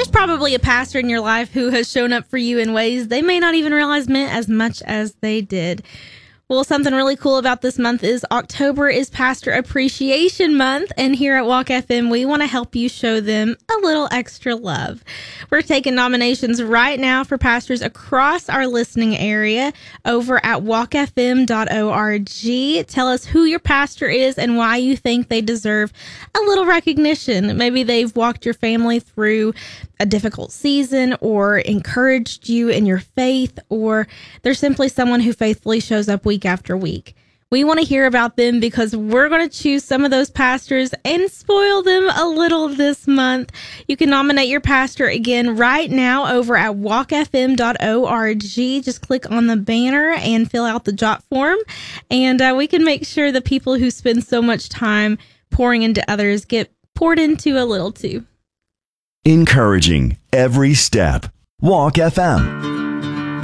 There's probably a pastor in your life who has shown up for you in ways they may not even realize meant as much as they did. Well, something really cool about this month is October is Pastor Appreciation Month, and here at Walk FM, we want to help you show them a little extra love. We're taking nominations right now for pastors across our listening area over at walkfm.org. Tell us who your pastor is and why you think they deserve a little recognition. Maybe they've walked your family through a difficult season or encouraged you in your faith, or they're simply someone who faithfully shows up week after week. We want to hear about them because we're going to choose some of those pastors and spoil them a little this month. You can nominate your pastor again right now over at walkfm.org. Just click on the banner and fill out the jot form, and we can make sure the people who spend so much time pouring into others get poured into a little too. Encouraging every step. Walk FM.